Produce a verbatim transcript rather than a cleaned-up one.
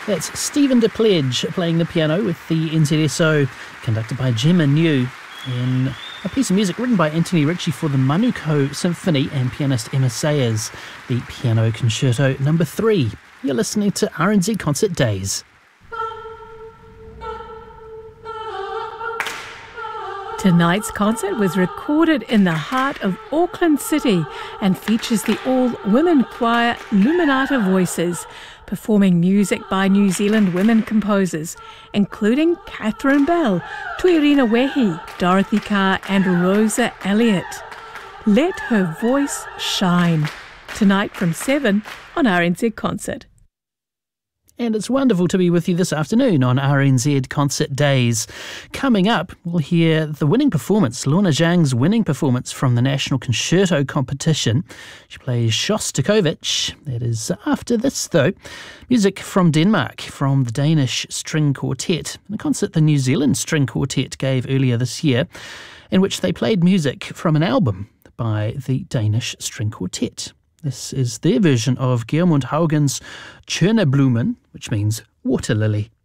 That's Stephen DePledge playing the piano with the N Z S O, conducted by Gemma New, in a piece of music written by Anthony Ritchie for the Manukau Symphony and pianist Emma Sayers, the Piano Concerto number three. You're listening to R N Z Concert Days. Tonight's concert was recorded in the heart of Auckland City and features the all-women choir Luminata Voices, performing music by New Zealand women composers, including Catherine Bell, Tuirina Wehi, Dorothy Carr and Rosa Elliott. Let her voice shine. Tonight from seven on R N Z Concert. And it's wonderful to be with you this afternoon on R N Z Concert Days. Coming up, we'll hear the winning performance, Lorna Zhang's winning performance from the National Concerto Competition. She plays Shostakovich. That is after this, though. Music from Denmark, from the Danish String Quartet, a concert the New Zealand String Quartet gave earlier this year, in which they played music from an album by the Danish String Quartet. This is their version of Geirmund Haugen's Tjørneblumen, which means water lily.